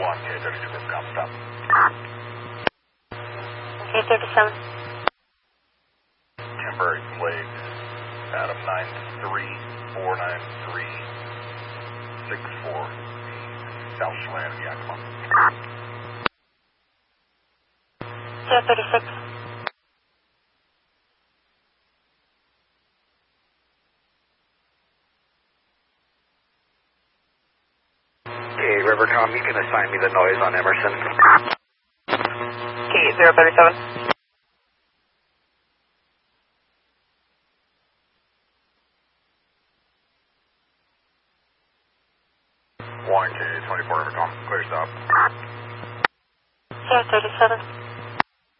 K32 from Comp Stop. K37. Temporary plate, Adam 9349364, South Chelan, Yakima. 036. Okay, Rivercom, you can assign me the noise on Emerson. Okay, 037. K24 Rivercom, clear stop. 037.